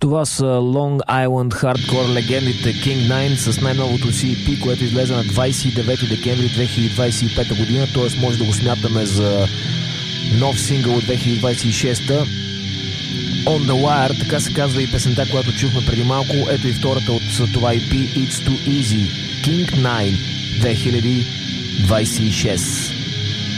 Това са Long Island Hardcore легендите King Nine с най-новото си EP, което излезе на 29 декември 2025 година, т.е. може да го смятаме за нов сингъл от 2026. On the Wire, така се казва и песента, която чухме преди малко. Ето и втората от това EP, It's Too Easy, King Nine 2026.